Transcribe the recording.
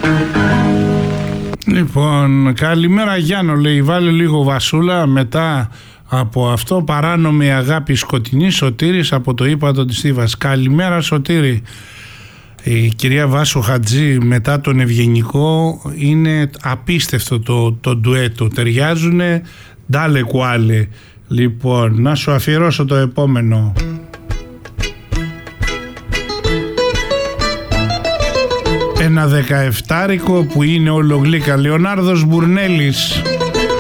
Λοιπόν, καλημέρα Γιάννο, λέει, βάλε λίγο Βασούλα. Μετά από αυτό παράνομη αγάπη σκοτεινή, Σωτήρης από το ύπατο της Θήβας. Καλημέρα Σωτήρη. Η κυρία Βάσο Χατζή μετά τον Ευγενικό, είναι απίστευτο το ντουέτο, ταιριάζουνε ντάλε κουάλε. Λοιπόν, να σου αφιερώσω το επόμενο. Ένα 17ρικο που είναι ολογλίκα, Λεωνάρδος Μπουρνέλης.